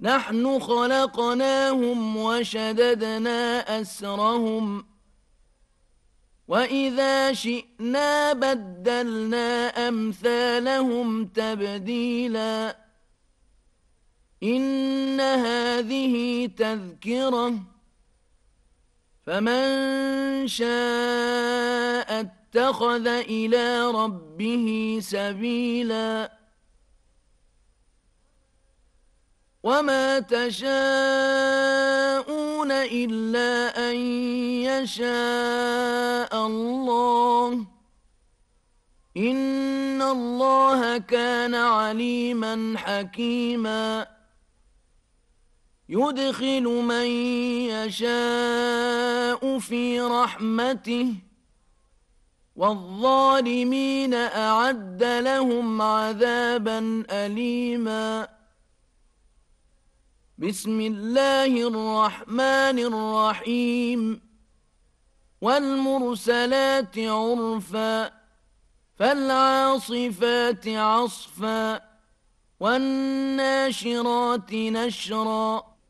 نحن خلقناهم وشددنا أسرهم وإذا شئنا بدلنا أمثالهم تبديلا إن هذه تذكرة فمن شاء اتخذ إلى ربه سبيلا وما تشاءون إلا أن يشاء الله إن الله كان عليما حكيما يدخل من يشاء في رحمته والظالمين أعد لهم عذابا أليما بسم الله الرحمن الرحيم والمرسلات عرفا فالعاصفات عصفا والناشرات نشرا